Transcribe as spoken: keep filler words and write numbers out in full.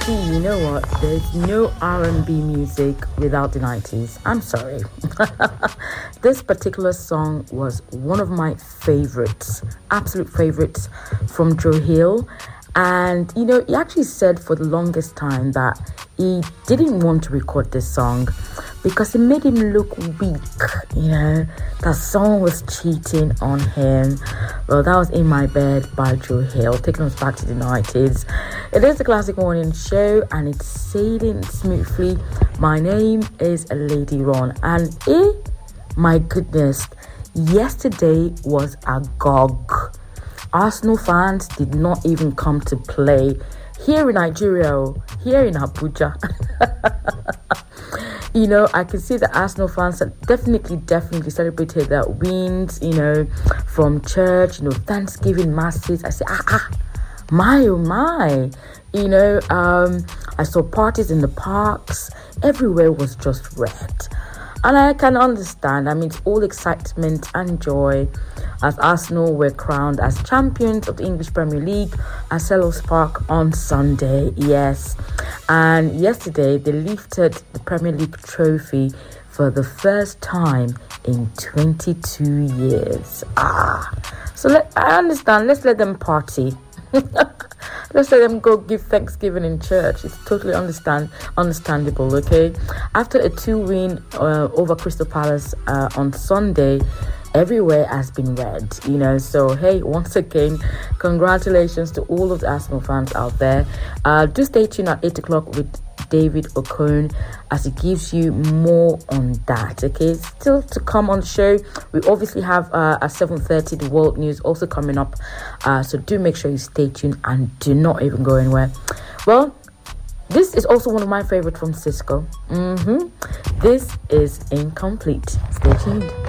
See, you know what? There's no R and B music without the nineties. I'm sorry. This particular song was one of my favorites, absolute favorites from Joe Hill. And, you know, he actually said for the longest time that he didn't want to record this song because it made him look weak, you know, that someone was cheating on him. Well, that was In My Bed by Joe Hill, taking us back to the nineties. It is the Classic Morning Show and it's sailing smoothly. My name is Lady Ron, and eh, my goodness, yesterday was agog. Arsenal fans did not even come to play here in Nigeria, here in Abuja. You know, I can see the Arsenal fans that definitely, definitely celebrated their wins, you know, from church, you know, Thanksgiving masses. I say, ah, ah, my, oh, my. You know, um, I saw parties in the parks. Everywhere was just red. And I can understand. I mean, it's all excitement and joy as Arsenal were crowned as champions of the English Premier League at Selhurst Park on Sunday. Yes. And yesterday, they lifted the Premier League trophy for the first time in twenty-two years. Ah. So let, I understand. Let's let them party. Let's let them go give Thanksgiving in church. It's totally understand understandable, okay? After a two-win uh, over Crystal Palace uh, on Sunday, everywhere has been red, you know. So, hey, once again, congratulations to all of the Arsenal fans out there. Uh, do stay tuned at eight o'clock with David Okon as he gives you more on that, okay? Still to come on the show, we obviously have uh, at seven thirty the world news also coming up, uh, so do make sure you stay tuned and do not even go anywhere. Well, this is also one of my favorite from Cisco. Mm-hmm. This is Incomplete. Stay tuned.